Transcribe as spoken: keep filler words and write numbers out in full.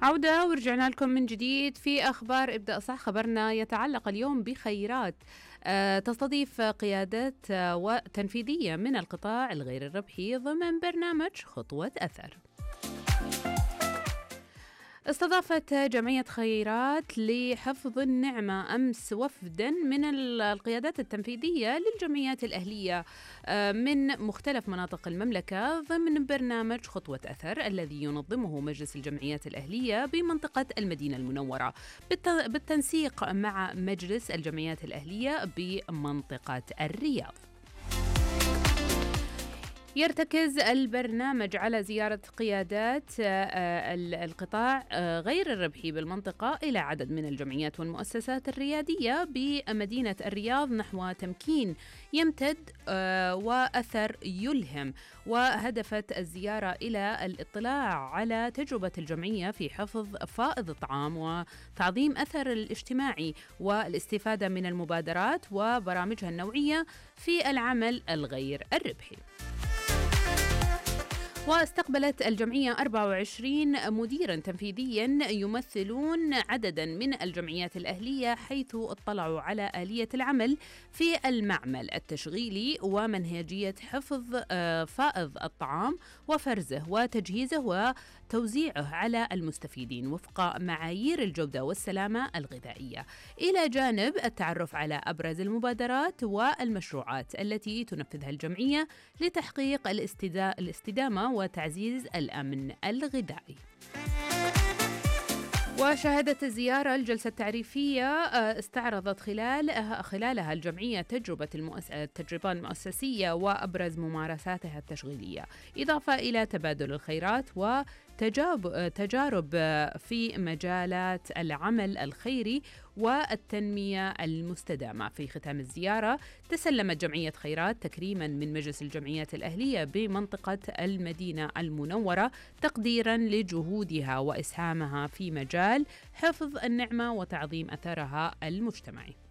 عودة ورجعنا لكم من جديد في أخبار ابدأ صح. خبرنا يتعلق اليوم بخيرات آه، تستضيف قيادات آه، وتنفيذية من القطاع الغير الربحي ضمن برنامج خطوة أثر. استضافت جمعية خيرات لحفظ النعمة أمس وفدا من القيادات التنفيذية للجمعيات الأهلية من مختلف مناطق المملكة ضمن برنامج خطوة أثر الذي ينظمه مجلس الجمعيات الأهلية بمنطقة المدينة المنورة بالتنسيق مع مجلس الجمعيات الأهلية بمنطقة الرياض. يرتكز البرنامج على زيارة قيادات القطاع غير الربحي بالمنطقة إلى عدد من الجمعيات والمؤسسات الريادية بمدينة الرياض نحو تمكين يمتد وأثر يلهم. وهدفت الزيارة إلى الاطلاع على تجربة الجمعية في حفظ فائض الطعام وتعظيم أثر الاجتماعي والاستفادة من المبادرات وبرامجها النوعية في العمل الغير الربحي. واستقبلت الجمعية أربعة وعشرين مديراً تنفيذياً يمثلون عدداً من الجمعيات الأهلية، حيث اطلعوا على آلية العمل في المعمل التشغيلي ومنهجية حفظ فائض الطعام وفرزه وتجهيزه وتوزيعه على المستفيدين وفق معايير الجودة والسلامة الغذائية، إلى جانب التعرف على أبرز المبادرات والمشروعات التي تنفذها الجمعية لتحقيق الاستدامة وتعزيز الأمن الغذائي. وشهدت الزيارة الجلسة التعريفية استعرضت خلال خلالها الجمعية تجربة المؤس... التجربة المؤسسية وأبرز ممارساتها التشغيلية، إضافة إلى تبادل الخيرات وتجارب تجارب في مجالات العمل الخيري والتنمية المستدامة. في ختام الزيارة تسلمت جمعية خيرات تكريما من مجلس الجمعيات الأهلية بمنطقة المدينة المنورة تقديرا لجهودها وإسهامها في مجال حفظ النعمة وتعظيم أثرها المجتمعي.